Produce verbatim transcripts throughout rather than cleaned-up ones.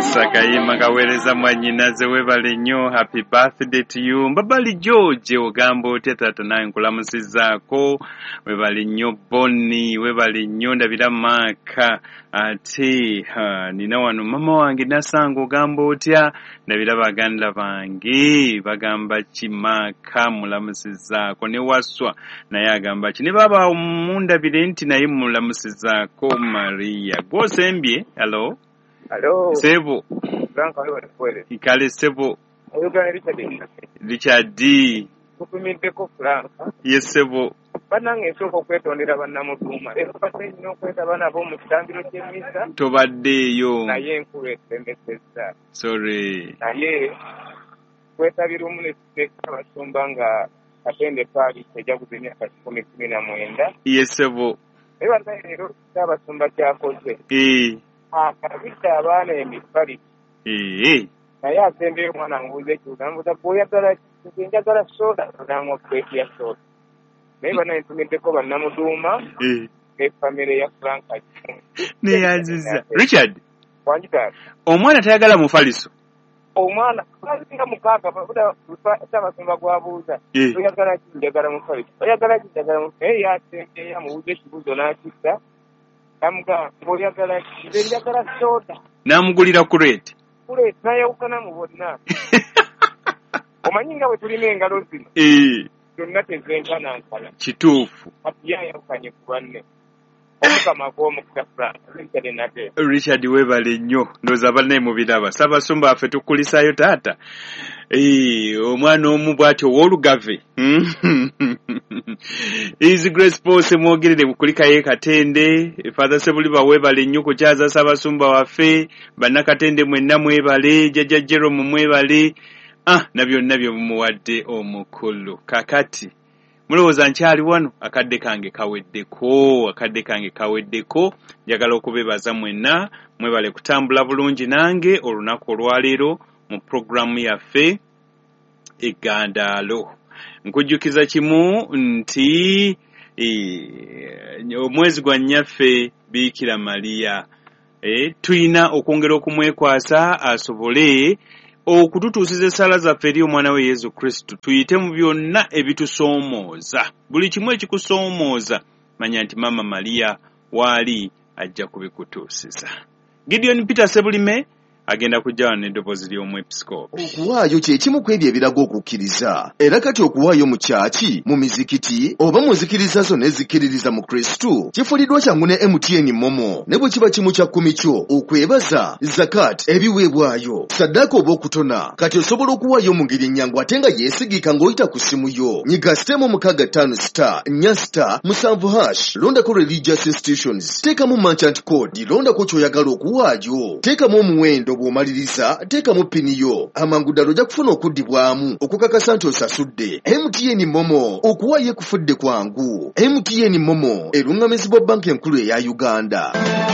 Sakayima kawereza mwanyinaze webale nnyo, happy birthday to you. Mbabali George ogamba otya tata naye nkulamusizaako, webale nnyo Bonni, webale nnyo Ndabira Maka, ate ha, nina wano mama wange Nasango ogamba otya, Ndabira baganda bange bagamba Kimaka mulamusizaako, ne Waswa naye agamba ki, ne baba mundabire nti naye mulamusizaako Maria. Gwosembye, hello? Hello. Sebo. Franka wewe kweli. Ikale Sebo. Oyugana Richard. Richard D. Kupimide ko Franka. Yes Sebo. Banange soko kwetondera bannamuduma. Eko pase nnyo kweta bana bo mu kitambiro ky'emmisa. Tobaddeyo. Naye nkuwesembeseza. Sorry. Naye kwetabira omuneseka abasumba nga Katende pali tejja kuzimya kumi kumi na mwenda. Yes Sebo. Ewa leero abasumba kyakoze. Eh. Akabita abaana emifali. Eh. Naye asembeyo omwana nguze ekibuuzo mbuuza bw'oyagala njagala soda nangwa kweti ya soda. Naye bana entumiddeko bannamuduuma ne famire ya Franka. Neyanziza. Richard. Wanjita. Omwana tayagala mufaliso. Omwana kazinga mukaaga babuda tabasumba gwabuuza. Oyagala njagala mufaliso. Oyagala njagala mufaliso. Naye yasembeyo yamubuuza ekibuuzo n'akissa. Namuga oyagala njagala soda. Namugulira kurete. Kule nayawukana mu bonna. Omanyi nga bwe tulina engalo zino. Eh. Byonna tezenkana nkana. Kituufu. Kati yayawukanye ku banne. Omukama gw'omukisa Franka. Richard nate. Richard webale nnyo. Ndowooza banne mu biraba. Ssaabasumba waffe tukulisayo taata. Eh, omwana omu bw'atyo w'olugave. Easy Grace Pose mwogerere bukulika ye Katende. Father Sebuliba webale nnyo kukyaza Ssaabasumba waffe. Bannakatende mwenna mwebale. Jjajja Jerome mwebale. Ah, nabyo nabyo mumuwadde omukulu. Kakati mulowooza nkyali wano, akadde kange kaweddeko, akadde kange kaweddeko. Njagala okubebaza mwenna, mwebale kutambula bulungi nange olunaku olwaleero mu programu yaffe Eggandaalo. Nkujjukiza kimu nti e, omwezi gwa nnyaffe Biikira Maria e, tuyina okwongera okumwekwasa asobole okututuusiza essala zaffe eri omwana we Yesu Kristo. Tuyite mu byonna ebitusoomooza. Buli kimu ekikusoomooza manya nti Mama Maria waali ajja kubikutuusiza. Gideon Peter Sebulime agenda kujja wano n'eddoboozi ly'omwepisikoopi. Okuwaayo kye kimu ku ebyo ebiraga okukkiriza. Era kati okuwaayo mu kyaki, mu mizikiti, oba mu nzikiriza zo n'ezikiririza mu Kristo, kifuliddwa kyangu ne M T N Momo. Ne bwe kiba kimu kya kkumi kyo, okwebaza, zakat, ebiweebwayo, saddaaka oba okutona, kati osobola okuwaayo mu ngeri ennyangu ate nga yeesigika ng'oyita ku ssimu yo. Nyiga sitemu mukaaga ttaano star, nnya star, musanvu hash, londako religious institutions, teekamu merchant code, londako ky'oyagala okuwaayo, teekamu omuwendo bw'omaliriza, teekamu pini yo, amangu ddala ojja kufuna okuddibwamu okukakasa nti osasudde. M T N Momo, okuwaayo ekufudde kwangu. M T N Momo eruŋŋamizibwa banka enkulu eya Uganda.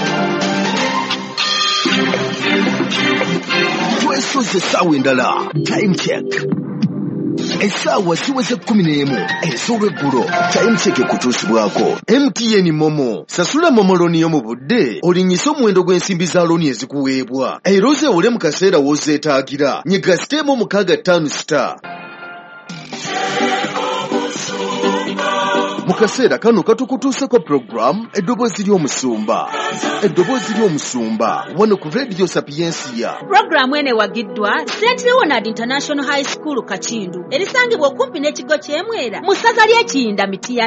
Twesoze essaawa endala, time check. Essaawa siweze kkumi n'emu ez'olweggulo. Time check ekutuusibwako. M T N Momo, sasula Momo looni yo mu budde, olinnyise omuwendo gw'ensimbi za looni ezikuweebwa. Era ozeewole mu kaseera w'ozeetaagira. Nyiga sitemu mukaaga ttaano star. Mu kaseera kano katukutuuseko program eddoboozi ly'omusumba. Eddoboozi ly'omusumba wano ku Radio Sapiensia. Programu ene wagiddwa Saint Leonard International High School Kakindu erisangibwa okumpi n'ekigo ky'Emwera mu ssaza ly'Ekiyinda Mitiya.